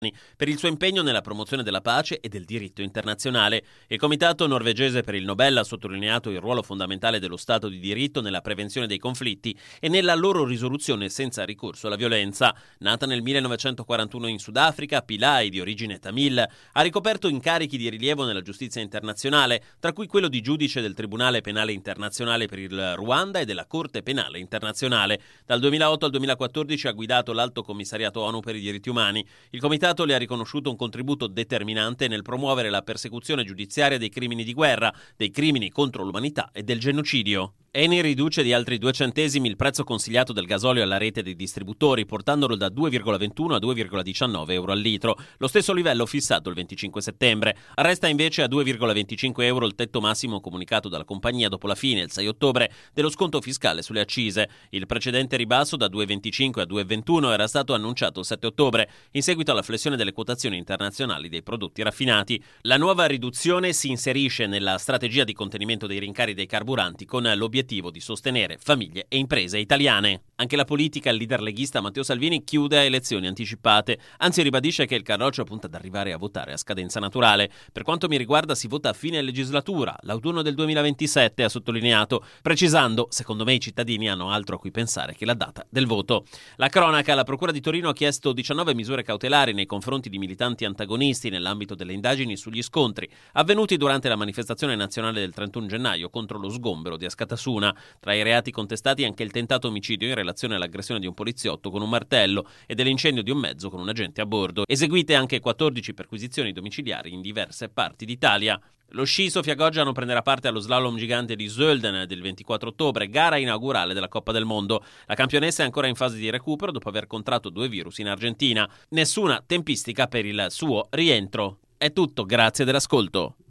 per il suo impegno nella promozione della pace e del diritto internazionale. Il Comitato norvegese per il Nobel ha sottolineato il ruolo fondamentale dello Stato di diritto nella prevenzione dei conflitti e nella loro risoluzione senza ricorso alla violenza. Nata nel 1941 in Sudafrica, Pillay, di origine tamil, ha ricoperto incarichi di rilievo nella giustizia internazionale, tra cui quello di giudice del Tribunale Penale Internazionale per il Ruanda e della Corte Penale Internazionale. Dal 2008 al 2014 ha guidato l'Alto Commissariato ONU per i diritti umani. Il Comitato le ha riconosciuto un contributo determinante nel promuovere la persecuzione giudiziaria dei crimini di guerra, dei crimini contro l'umanità e del genocidio. Eni riduce di altri 2 centesimi il prezzo consigliato del gasolio alla rete dei distributori, portandolo da 2,21 a 2,19 euro al litro, lo stesso livello fissato il 25 settembre. Resta invece a 2,25 euro il tetto massimo comunicato dalla compagnia dopo la fine, il 6 ottobre, dello sconto fiscale sulle accise. Il precedente ribasso da 2,25 a 2,21 era stato annunciato il 7 ottobre, in seguito alla flessione delle quotazioni internazionali dei prodotti raffinati. La nuova riduzione si inserisce nella strategia di contenimento dei rincari dei carburanti con l'obiettivo di sostenere famiglie e imprese italiane. Anche la politica, il leader leghista Matteo Salvini chiude a elezioni anticipate, anzi ribadisce che il Carroccio punta ad arrivare a votare a scadenza naturale. Per quanto mi riguarda si vota a fine legislatura, l'autunno del 2027, ha sottolineato, precisando: secondo me i cittadini hanno altro a cui pensare che la data del voto. La cronaca: la Procura di Torino ha chiesto 19 misure cautelari nei confronti di militanti antagonisti nell'ambito delle indagini sugli scontri avvenuti durante la manifestazione nazionale del 31 gennaio contro lo sgombero di Askatasuna. Tra i reati contestati anche il tentato omicidio in relazione all'aggressione di un poliziotto con un martello e dell'incendio di un mezzo con un agente a bordo. Eseguite anche 14 perquisizioni domiciliari in diverse parti d'Italia. Lo sci Sofia Goggia prenderà parte allo slalom gigante di Sölden del 24 ottobre, gara inaugurale della Coppa del Mondo. La campionessa è ancora in fase di recupero dopo aver contratto 2 virus in Argentina. Nessuna tempistica per il suo rientro. È tutto, grazie dell'ascolto.